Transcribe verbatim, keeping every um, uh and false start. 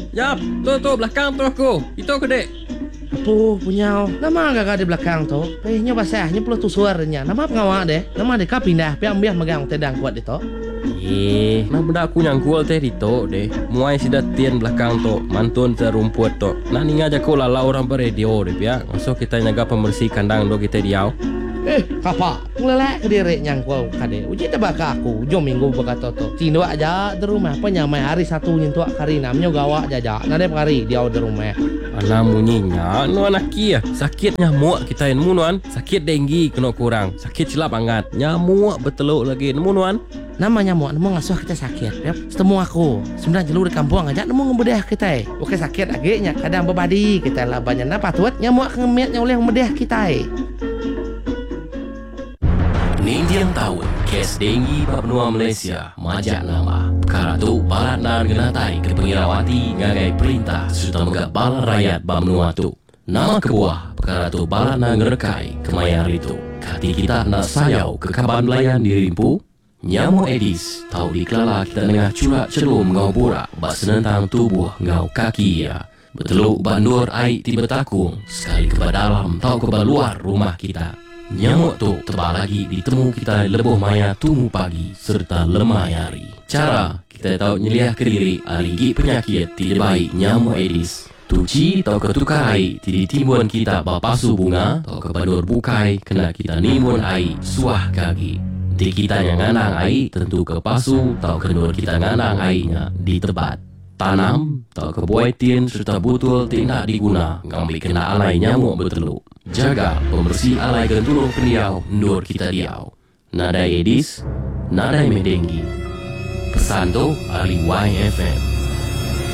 Yap, tu tu belakang tu aku. Itu aku dek. Apa punya? Nama agak di belakang tu. Pehnya basahnya perlu tu suaranya. Nama pengawak deh. Nama deka pindah. Piang biar megang tedang kuat itu. Eh, nah benda aku nyangkul teh itu deh. Muai sidat tian belakang tu, mantun terumput tu. Nah ni ngajak aku lala orang beradio deh ya. Masuk kita nyaga pembersih kandang do kita diau. Eh, kapa? Ngelelek ke diri nyangkul kade. Uji tebak aku. Jom minggu baka toto. Tindo aja di rumah. Penyamai hari satu nyentuh kari namanya gawa jaja. Nade kari dia di rumah. Anak munyinya, nu anak kia. Sakit nyamuk kita yang munuan. Sakit denggi kena kurang. Sakit silap angat. Nyamuk beteluk lagi nemu nuan. Nama nyamuk nemu ngasuh kita sakit. Yap, setemu aku. Sembilan jelur di kampung aja nemu ngebedah kita. Oke sakit lagi nya kadang bebadi kita lah banyak napa tuat nyamuk ngemetnya oleh ngebedah kita. Nindiang tahun kes denggi bab benua Malaysia majak nama perkara tu balat nan genatai ke pengirawati ngagai perintah serta megak balan rakyat bab benua tu nama kebuah perkara tu balat nan ngerekai kemayar itu kati kita nak sayau ke kaban belayan dirimpu nyamuk Aedes tahu dikelala kita tengah curak celum ngau burak bak senentang tubuh ngau kaki ya beteluk bandur air tiba takung sekali ke dalam tahu ke luar rumah kita. Nyamuk tu tebal lagi ditemu kita lebuh maya tumu pagi serta lemah hari. Cara kita tahu nyeliah ke diri aligi penyakit tidak baik nyamuk Aedes. Tuci atau ketukar air tidak timbun kita bapasu bunga atau kebandur bukai kena kita nimbun air suah kaki. Di kita yang nganang air tentu kepasu atau kendur kita nganang airnya di tebat. Tanam atau kebuaitin serta butul tidak diguna ngambil kena alai nyamuk berteluk. Jaga pembersih alai gentulung pendiau ndur kita diau. Nadai Aedes, nadai medenggi. Pesan tu Ali Y F M.